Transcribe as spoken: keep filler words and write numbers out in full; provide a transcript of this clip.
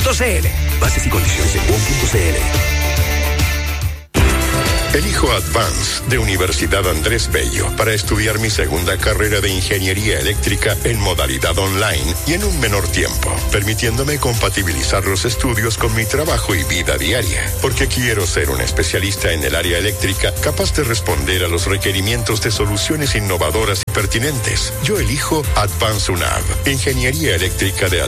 punto c l. Bases y condiciones en W O M punto c l. Elijo Advance de Universidad Andrés Bello para estudiar mi segunda carrera de Ingeniería Eléctrica en modalidad online y en un menor tiempo, permitiéndome compatibilizar los estudios con mi trabajo y vida diaria, porque quiero ser un especialista en el área eléctrica capaz de responder a los requerimientos de soluciones innovadoras y pertinentes. Yo elijo Advance UNAV, Ingeniería Eléctrica de